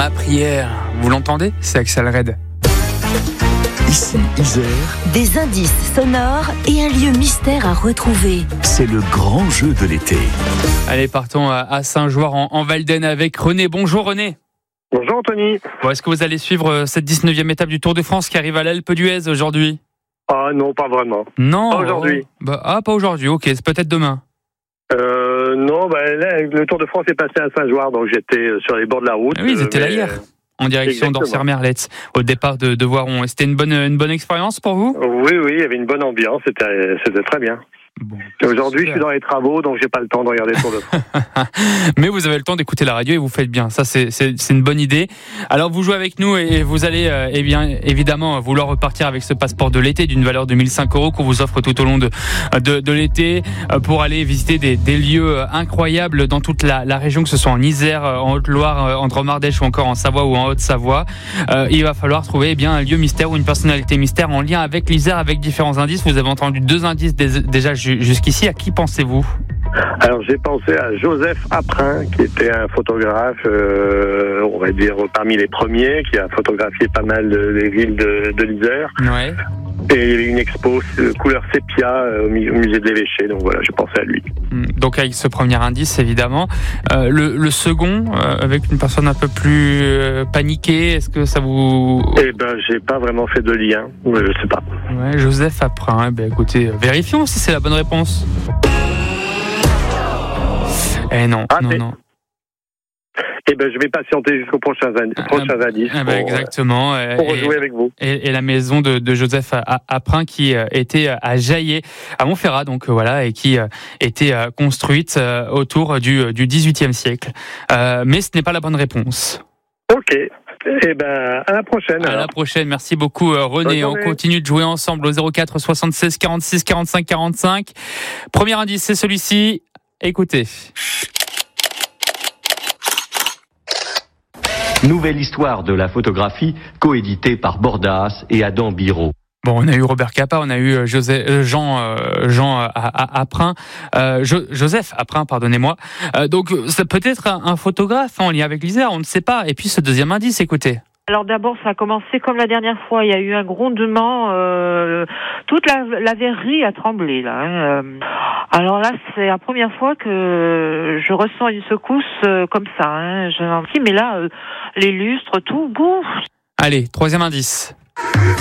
Ma prière. Vous l'entendez ? C'est Axel Red. Ici, Isère, Des indices sonores et un lieu mystère à retrouver. c'est le grand jeu de l'été. Allez, partons à Saint-Joire en Valdaine avec René. Bonjour René. Bonjour Anthony. Bon, est-ce que vous allez suivre cette 19e étape du Tour de France qui arrive à l'Alpe d'Huez aujourd'hui ? Ah non, pas vraiment. Non. Pas aujourd'hui. Pas aujourd'hui, ok, c'est peut-être demain. Non, là, le Tour de France est passé à Saint-Joire, donc j'étais sur les bords de la route. Ah oui, ils étaient là hier, en direction d'Orser-Merlette, au départ de Voiron. C'était une bonne expérience pour vous ? Oui, il y avait une bonne ambiance, c'était très bien. Bon, Aujourd'hui, super. je suis dans les travaux, donc j'ai pas le temps de regarder le Tour de France. Mais vous avez le temps d'écouter la radio et vous faites bien. Ça, c'est une bonne idée. Alors, vous jouez avec nous et vous allez, évidemment, vouloir repartir avec ce passeport de l'été d'une valeur de 1 500 € qu'on vous offre tout au long de l'été pour aller visiter des lieux incroyables dans toute la région, que ce soit en Isère, en Haute-Loire, en Drôme-Ardèche ou encore en Savoie ou en Haute-Savoie. Il va falloir trouver un lieu mystère ou une personnalité mystère en lien avec l'Isère, avec différents indices. Vous avez entendu 2 indices déjà jusqu'ici. À qui pensez-vous ? Alors j'ai pensé à Joseph Aprin, qui était un photographe, on va dire parmi les premiers, qui a photographié pas mal des villes de l'Isère. Ouais. Et il y avait une expo couleur sépia au musée de l'Évêché, donc voilà, j'ai pensé à lui. Donc avec ce premier indice, évidemment. Le second, avec une personne un peu plus paniquée, est-ce que ça vous... J'ai pas vraiment fait de lien, je sais pas. Ouais, Joseph Aprin. Écoutez, vérifions si c'est la bonne réponse. Non. Je vais patienter jusqu'aux prochains indices Exactement. pour rejouer avec vous. Et la maison de Joseph Aprin qui était à Jaillet, à Montferrat, donc voilà, et qui était construite autour du XVIIIe siècle. Mais ce n'est pas la bonne réponse. Ok. À la prochaine. À la prochaine. Merci beaucoup, René. On continue de jouer ensemble au 04 76 46 45 45. Premier indice, c'est celui-ci. Écoutez. Nouvelle histoire de la photographie, coéditée par Bordas et Adam Biro. Bon, on a eu Robert Capa, on a eu Jean Aprin, Joseph Aprin, pardonnez-moi. Donc, c'est peut-être un photographe en lien avec l'Isère, on ne sait pas. Et puis, ce deuxième indice, écoutez. Alors d'abord, ça a commencé comme la dernière fois. Il y a eu un grondement. Toute la verrerie a tremblé là. Alors là, c'est la première fois que je ressens une secousse comme ça. Mais là, les lustres, tout, bouf. Allez, troisième indice.